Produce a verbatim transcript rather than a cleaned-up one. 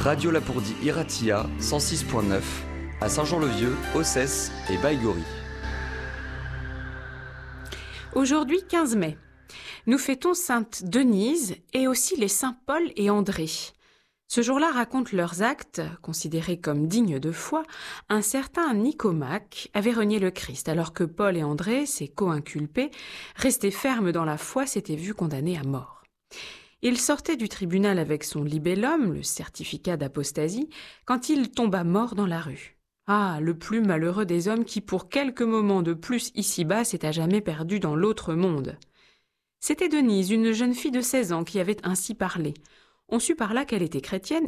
Radio Lapourdie Iratia, cent six point neuf, à Saint-Jean-le-Vieux, Ossès et Baïgorry. Aujourd'hui, quinze mai, nous fêtons Sainte Denise et aussi les saints Paul et André. Ce jour-là raconte leurs actes, considérés comme dignes de foi. Un certain Nicomaque avait renié le Christ, alors que Paul et André, ses co-inculpés, restés fermes dans la foi, s'étaient vus condamnés à mort. Il sortait du tribunal avec son libellum, le certificat d'apostasie, quand il tomba mort dans la rue. Ah, le plus malheureux des hommes qui, pour quelques moments de plus ici-bas, s'est à jamais perdu dans l'autre monde. C'était Denise, une jeune fille de seize ans, qui avait ainsi parlé. On sut par là qu'elle était chrétienne